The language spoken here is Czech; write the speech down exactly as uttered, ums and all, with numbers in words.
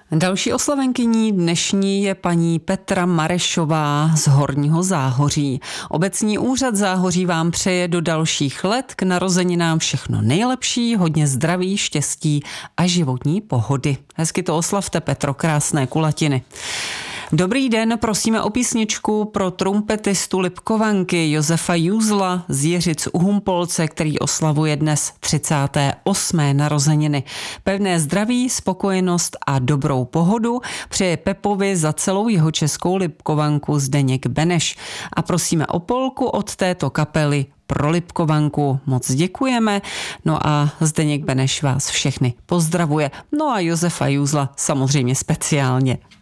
Další oslavenkyní dnešní je paní Petra Marešová z Horního Záhoří. Obecní úřad Záhoří vám přeje do dalších let k narozeninám všechno nejlepší, hodně zdraví, štěstí a životní pohody. Hezky to oslavte, Petro, krásné kulatiny. Dobrý den, prosíme o písničku pro trumpetistu Lipkovanky Josefa Juzla z Jiřic u Humpolce, který oslavuje dnes třicáté osmé narozeniny. Pevné zdraví, spokojenost a dobrou pohodu přeje Pepovi za celou jihočeskou Lipkovanku Zdeněk Beneš. A prosíme o polku od této kapely pro Lipkovanku. Moc děkujeme. No a Zdeněk Beneš vás všechny pozdravuje. No a Josefa Juzla samozřejmě speciálně.